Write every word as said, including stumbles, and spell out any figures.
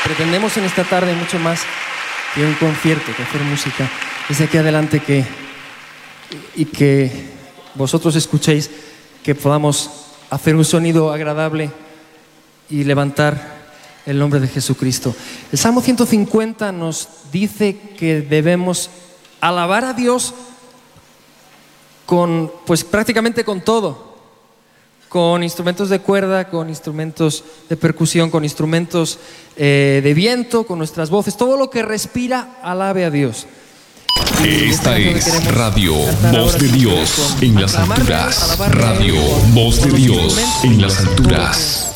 pretendemos en esta tarde mucho más que un concierto, que hacer música. Desde aquí adelante que, y que vosotros escuchéis, que podamos hacer un sonido agradable y levantar el nombre de Jesucristo. El Salmo ciento cincuenta nos dice que debemos alabar a Dios con, pues prácticamente con todo, con instrumentos de cuerda, con instrumentos de percusión, con instrumentos eh, de viento, con nuestras voces, todo lo que respira, alabe a Dios. Esta es Radio Voz de Dios en las alturas. Radio Voz de Dios en las alturas.